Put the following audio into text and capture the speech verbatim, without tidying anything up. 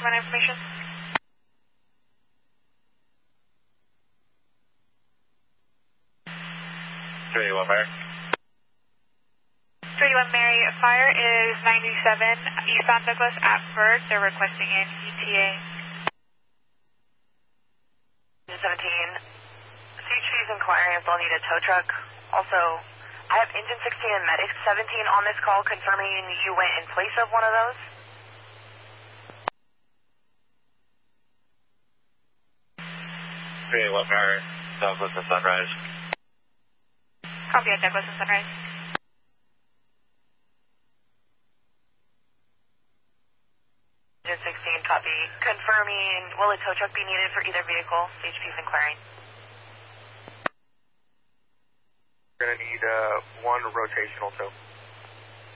command information. three one Mary. three one Mary, fire is ninety-seven eastbound Douglas at Bird. They're requesting an E T A. seventeen, C H P is inquiring if they'll need a tow truck. Also, I have engine sixteen and medic seventeen on this call confirming you went in place of one of those. three one Mary, Douglas and Sunrise. Copy at Douglas and Sunrise. Engine sixteen, copy. Confirming, will a tow truck be needed for either vehicle? C H P is inquiring. We're going to need uh, one rotational tow.